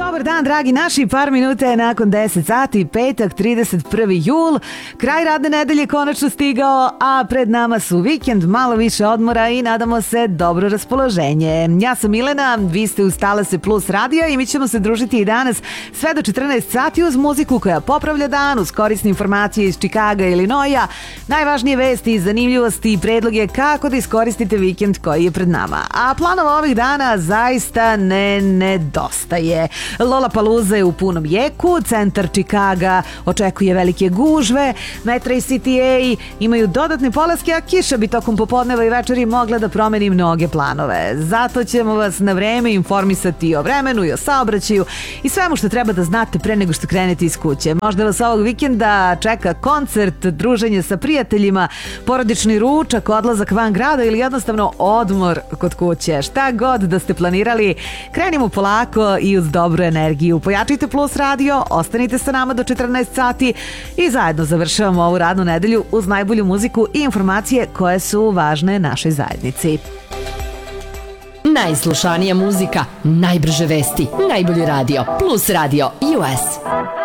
Dobar dan, dragi naši, par minuta je nakon 10 sati, petak, 31. jul, kraj radne nedelje konačno stigao, a pred nama su vikend, malo više odmora i nadamo se dobro raspoloženje. Ja sam Milena, vi ste uz Talase Plus radija i mi ćemo se družiti i danas sve do 14 sati uz muziku koja popravlja dan, uz korisne informacije iz Čikaga i Illinoisa, najvažnije vesti, zanimljivosti i predloge kako da iskoristite vikend koji je pred nama. A planova ovih dana zaista ne nedostaje. Lollapalooza je u punom jeku, centar Čikaga očekuje velike gužve, Metro i CTA imaju dodatne polaske, a kiša bi tokom popodneva i večeri mogla da promeni mnoge planove. Zato ćemo vas na vreme informisati o vremenu i o saobraćaju i svemu što treba da znate pre nego što krenete iz kuće. Možda vas ovog vikenda čeka koncert, druženje sa prijateljima, porodični ručak, odlazak van grada ili jednostavno odmor kod kuće. Šta god da ste planirali, krenimo polako i uz dobru energiju. Pojačajte Plus radio, ostanite sa nama do 14 sati i zajedno završavamo ovu radnu nedelju uz najbolju muziku i informacije koje su važne našoj zajednici. Najslušanija muzika, najbrže vesti, najbolji radio, Plus radio US.